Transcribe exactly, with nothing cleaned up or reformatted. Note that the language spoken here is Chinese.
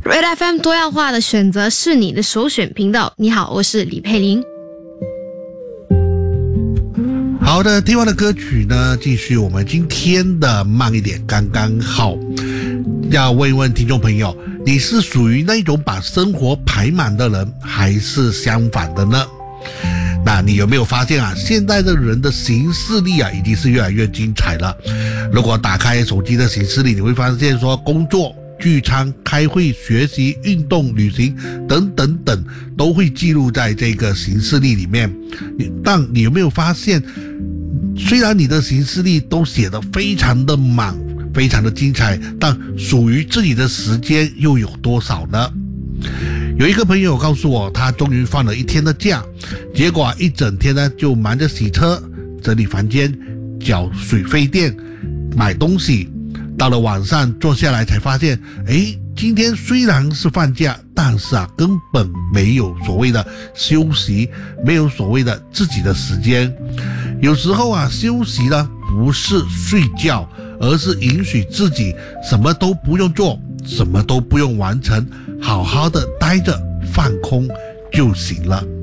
Red F M 多样化的选择是你的首选频道。你好，我是李佩玲。 好的，听完的歌曲呢，继续我们今天的慢一点刚刚好。要问一问听众朋友，你是属于那种把生活排满的人，还是相反的呢？那你有没有发现啊，现在的人的行事历啊，已经是越来越精彩了。如果打开手机的行事历，你会发现说工作、聚餐、开会、学习、运动、旅行等等等都会记录在这个行事历里面。但你有没有发现，虽然你的行事历都写得非常的满，非常的精彩，但属于自己的时间又有多少呢？有一个朋友告诉我，他终于放了一天的假，结果啊，一整天呢就忙着洗车、整理房间、缴水费电、买东西。到了晚上坐下来才发现，诶，今天虽然是放假，但是啊，根本没有所谓的休息，没有所谓的自己的时间。有时候啊，休息呢不是睡觉，而是允许自己什么都不用做，什么都不用完成，好好的待着放空就行了。